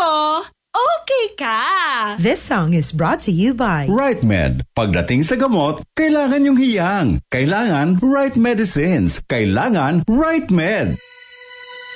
ko, okay ka. This song is brought to you by Right Med. Pagdating sa gamot, kailangan yung hiyang. Kailangan right medicines. Kailangan Right Med.